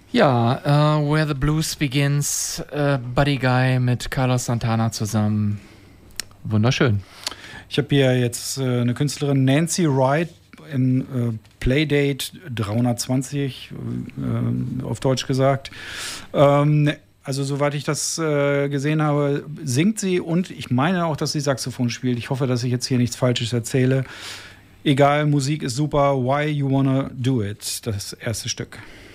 Ja, Where the Blues Begins, Buddy Guy mit Carlos Santana zusammen. Wunderschön. Ich habe hier jetzt eine Künstlerin, Nancy Wright, in Playdate 320, auf Deutsch gesagt. Also soweit ich das gesehen habe, singt sie und ich meine auch, dass sie Saxophon spielt. Ich hoffe, dass ich jetzt hier nichts Falsches erzähle. Egal, Musik ist super. Why You Wanna Do It, das erste Stück.